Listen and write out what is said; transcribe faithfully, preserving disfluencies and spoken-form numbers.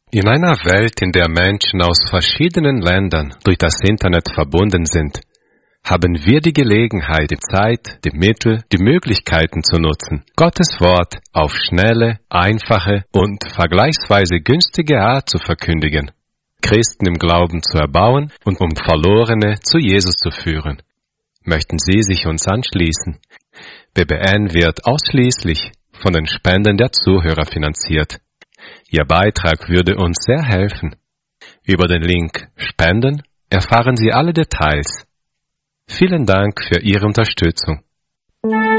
In einer Welt, in der Menschen aus verschiedenen Ländern durch das Internet verbunden sind, haben wir die Gelegenheit, die Zeit, die Mittel, die Möglichkeiten zu nutzen, Gottes Wort auf schnelle, einfache und vergleichsweise günstige Art zu verkündigen, Christen im Glauben zu erbauen und um Verlorene zu Jesus zu führen. Möchten Sie sich uns anschließen? B B N wird ausschließlich von den Spenden der Zuhörer finanziert. Ihr Beitrag würde uns sehr helfen. Über den Link Spenden erfahren Sie alle Details. Vielen Dank für Ihre Unterstützung.